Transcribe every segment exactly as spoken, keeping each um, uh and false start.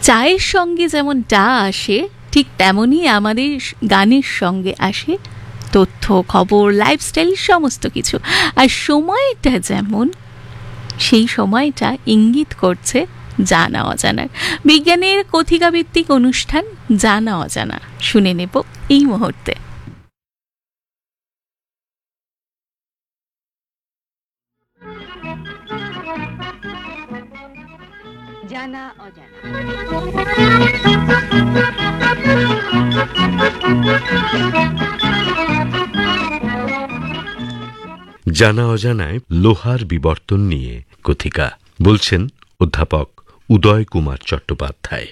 চায়ের সঙ্গে যেমন চা আসে, ঠিক তেমনই আমাদের গানের সঙ্গে আসে তথ্য, খবর, লাইফস্টাইল, সমস্ত কিছু। আর সময়টা যেমন, সেই সময়টা ইঙ্গিত করছে জানা অজানার। বিজ্ঞানের কথিকাভিত্তিক অনুষ্ঠান জানা অজানা শুনে নেব এই মুহূর্তে। জানা অজানা। জানা অজানায় লোহার বিবর্তন নিয়ে কথিকা বলছেন অধ্যাপক উদয় কুমার চট্টোপাধ্যায়।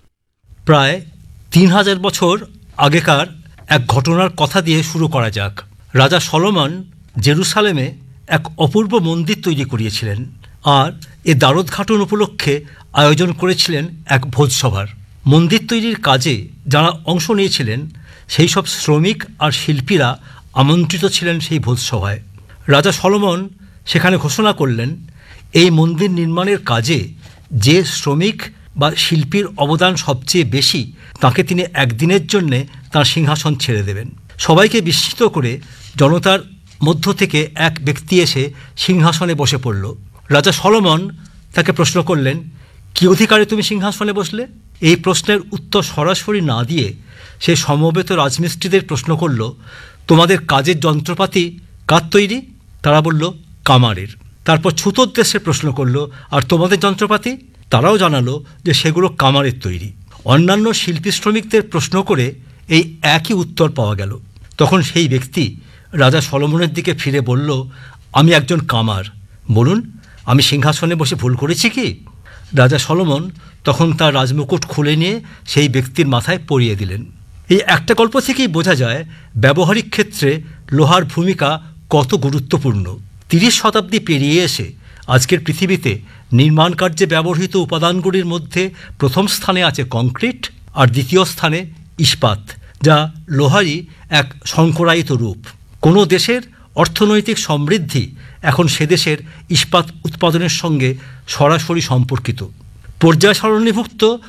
প্রায় তিন হাজার বছর আগেকার এক ঘটনার কথা দিয়ে শুরু করা যাক। রাজা সলোমন জেরুসালেমে এক অপূর্ব মন্দির তৈরি করিয়েছিলেন, আর এ দ্বারোদ্ঘাটন উপলক্ষে আয়োজন করেছিলেন এক ভোজসভার। মন্দির তৈরির কাজে যারা অংশ নিয়েছিলেন সেই সব শ্রমিক আর শিল্পীরা আমন্ত্রিত ছিলেন সেই ভোজসভায়। রাজা সলোমন সেখানে ঘোষণা করলেন, এই মন্দির নির্মাণের কাজে যে শ্রমিক বা শিল্পীর অবদান সবচেয়ে বেশি তাকে তিনি একদিনের জন্যে তার সিংহাসন ছেড়ে দেবেন। সবাইকে বিস্মিত করে জনতার মধ্য থেকে এক ব্যক্তি এসে সিংহাসনে বসে পড়ল। রাজা সলোমন তাকে প্রশ্ন করলেন, কী অধিকারে তুমি সিংহাসনে বসলে? এই প্রশ্নের উত্তর সরাসরি না দিয়ে সে সমবেত রাজমিস্ত্রিদের প্রশ্ন করল, তোমাদের কাজের যন্ত্রপাতি কার তৈরি? তারা বলল, কামারের। তারপর ছুতোদ্দেশ্যে প্রশ্ন করল, আর তোমাদের যন্ত্রপাতি? তারাও জানালো যে সেগুলো কামারের তৈরি। অন্যান্য শিল্পী শ্রমিকদের প্রশ্ন করে এই একই উত্তর পাওয়া গেল। তখন সেই ব্যক্তি রাজা সলোমনের দিকে ফিরে বলল, আমি একজন কামার, বলুন আমি সিংহাসনে বসে ভুল করেছি কি? রাজা সলোমন তখন তার রাজমুকুট খুলে নিয়ে সেই ব্যক্তির মাথায় পরিয়ে দিলেন। এই একটা গল্প থেকেই বোঝা যায় ব্যবহারিক ক্ষেত্রে লোহার ভূমিকা কত গুরুত্বপূর্ণ। তিরিশ শতাব্দী পেরিয়ে এসে আজকের পৃথিবীতে নির্মাণ কার্যে ব্যবহৃত উপাদানগুলির মধ্যে প্রথম স্থানে আছে কংক্রিট, আর দ্বিতীয় স্থানে ইস্পাত, যা লোহারই এক সংকরায়িত রূপ। কোনো দেশের অর্থনৈতিক সমৃদ্ধি এখন সে দেশের ইস্পাত উৎপাদনের সঙ্গে সরাসরি সম্পর্কিত। পর্যায় সারণীভুক্ত